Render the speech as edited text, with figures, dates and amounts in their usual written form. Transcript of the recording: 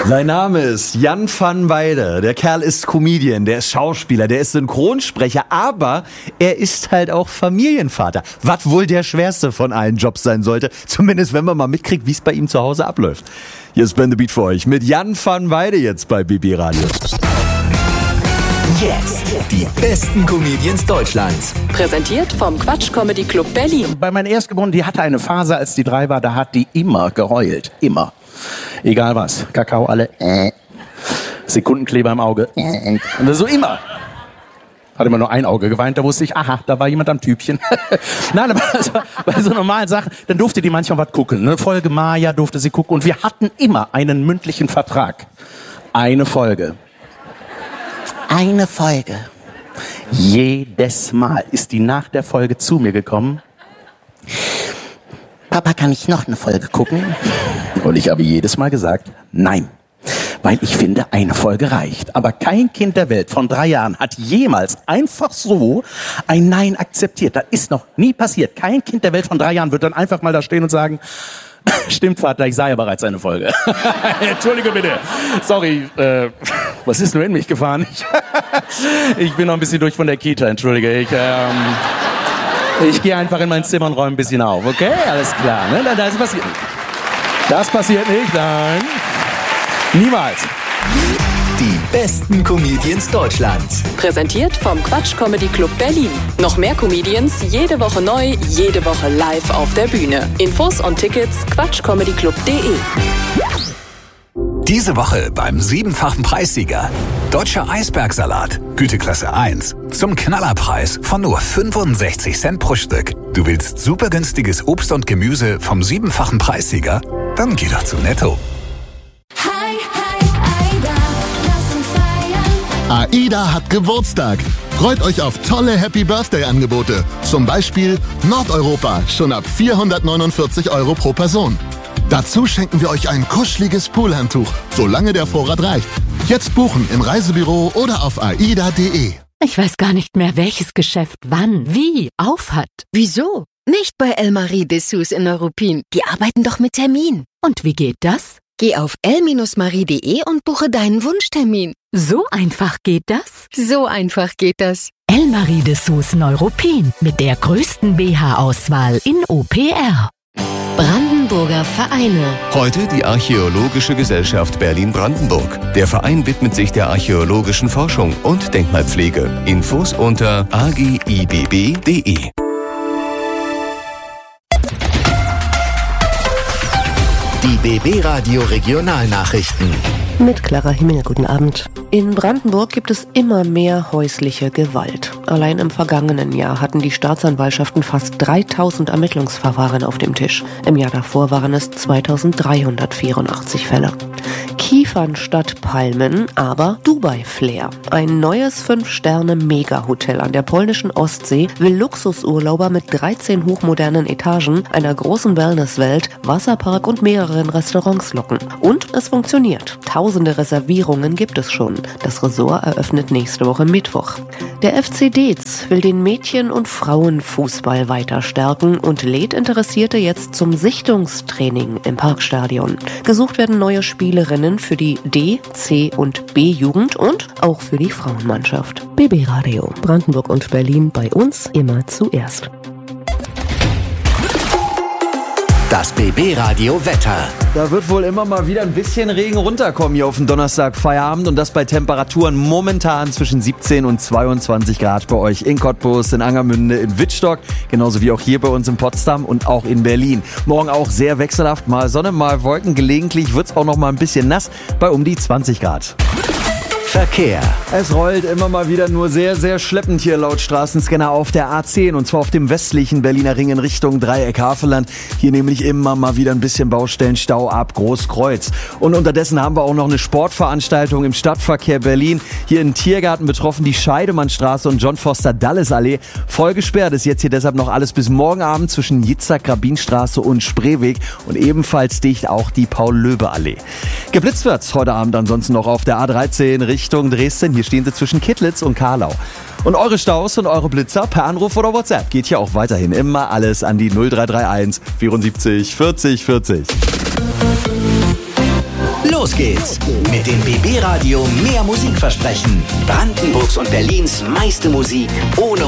Sein Name ist Jan van Weide. Der Kerl ist Comedian, der ist Schauspieler, der ist Synchronsprecher, aber er ist halt auch Familienvater. Was wohl der schwerste von allen Jobs sein sollte, zumindest wenn man mal mitkriegt, wie es bei ihm zu Hause abläuft. Hier ist Ben the Beat für euch mit Jan van Weide jetzt bei BB Radio. Jetzt die besten Comedians Deutschlands. Präsentiert vom Quatsch Comedy Club Berlin. Bei meiner Erstgeborenen, die hatte eine Phase, als die 3 war, da hat die immer geheult. Immer. Egal was. Kakao alle. Sekundenkleber im Auge. Und das so immer. Hat immer nur ein Auge geweint, da wusste ich, aha, da war jemand am Tübchen. Nein, aber also, bei so normalen Sachen, dann durfte die manchmal was gucken. Eine Folge Maya durfte sie gucken und wir hatten immer einen mündlichen Vertrag. Eine Folge. Eine Folge. Jedes Mal ist die nach der Folge zu mir gekommen. Papa, kann ich noch eine Folge gucken? Und ich habe jedes Mal gesagt, nein. Weil ich finde, eine Folge reicht. Aber kein Kind der Welt von 3 Jahren hat jemals einfach so ein Nein akzeptiert. Das ist noch nie passiert. Kein Kind der Welt von 3 Jahren wird dann einfach mal da stehen und sagen, stimmt, Vater, ich sah ja bereits eine Folge. Entschuldige bitte. Sorry, was ist nur in mich gefahren? Ich bin noch ein bisschen durch von der Kita, entschuldige. Ich gehe einfach in mein Zimmer und räume ein bisschen auf, okay? Alles klar, ne? Das passiert nicht. Das passiert nicht, nein. Niemals. Die besten Comedians Deutschlands. Präsentiert vom Quatsch Comedy Club Berlin. Noch mehr Comedians, jede Woche neu, jede Woche live auf der Bühne. Infos und Tickets quatschcomedyclub.de. Diese Woche beim 7-fachen Preissieger. Deutscher Eisbergsalat, Güteklasse 1. Zum Knallerpreis von nur 65 Cent pro Stück. Du willst super günstiges Obst und Gemüse vom 7-fachen Preissieger? Dann geh doch zu Netto. AIDA hat Geburtstag. Freut euch auf tolle Happy-Birthday-Angebote. Zum Beispiel Nordeuropa, schon ab 449 € pro Person. Dazu schenken wir euch ein kuscheliges Poolhandtuch, solange der Vorrat reicht. Jetzt buchen im Reisebüro oder auf aida.de. Ich weiß gar nicht mehr, welches Geschäft wann, wie auf hat. Wieso? Nicht bei Elmarie Dessous in Neuruppin. Die arbeiten doch mit Termin. Und wie geht das? Geh auf el-marie.de und buche deinen Wunschtermin. So einfach geht das? So einfach geht das. Elmarie Dessous Neuruppin mit der größten BH-Auswahl in OPR. Brandenburger Vereine. Heute die Archäologische Gesellschaft Berlin-Brandenburg. Der Verein widmet sich der archäologischen Forschung und Denkmalpflege. Infos unter agibb.de. Die BB Radio Regionalnachrichten. Mit Clara Himmel, guten Abend. In Brandenburg gibt es immer mehr häusliche Gewalt. Allein im vergangenen Jahr hatten die Staatsanwaltschaften fast 3000 Ermittlungsverfahren auf dem Tisch. Im Jahr davor waren es 2384 Fälle. Kiefern statt Palmen, aber Dubai-Flair. Ein neues 5-Sterne-Mega-Hotel an der polnischen Ostsee will Luxusurlauber mit 13 hochmodernen Etagen, einer großen Wellnesswelt, Wasserpark und mehreren Restaurants locken. Und es funktioniert. Tausende Reservierungen gibt es schon. Das Ressort eröffnet nächste Woche Mittwoch. Der FC Dez will den Mädchen- und Frauenfußball weiter stärken und lädt Interessierte jetzt zum Sichtungstraining im Parkstadion. Gesucht werden neue Spielerinnen für die D-, C- und B-Jugend und auch für die Frauenmannschaft. BB Radio, Brandenburg und Berlin, bei uns immer zuerst. Das BB Radio Wetter. Da wird wohl immer mal wieder ein bisschen Regen runterkommen hier auf den Donnerstag Feierabend und das bei Temperaturen momentan zwischen 17 und 22 Grad bei euch in Cottbus, in Angermünde, in Wittstock, genauso wie auch hier bei uns in Potsdam und auch in Berlin. Morgen auch sehr wechselhaft, mal Sonne, mal Wolken, gelegentlich wird's auch noch mal ein bisschen nass bei um die 20 Grad. Verkehr. Es rollt immer mal wieder nur sehr, sehr schleppend hier laut Straßenscanner auf der A10 und zwar auf dem westlichen Berliner Ring in Richtung Dreieck-Havelland. Hier nämlich immer mal wieder ein bisschen Baustellenstau ab Großkreuz. Und unterdessen haben wir auch noch eine Sportveranstaltung im Stadtverkehr Berlin. Hier in Tiergarten betroffen die Scheidemannstraße und John-Foster-Dulles-Allee. Voll gesperrt ist jetzt hier deshalb noch alles bis morgen Abend zwischen Jitzak-Rabinstraße und Spreeweg und ebenfalls dicht auch die Paul-Löbe-Allee. Geblitzt wird's heute Abend ansonsten noch auf der A13 Richtung Dresden. Hier stehen sie zwischen Kittlitz und Karlau. Und eure Staus und eure Blitzer per Anruf oder WhatsApp geht hier auch weiterhin immer alles an die 0331 74 40 40. Los geht's mit dem BB Radio mehr Musikversprechen. Brandenburgs und Berlins meiste Musik ohne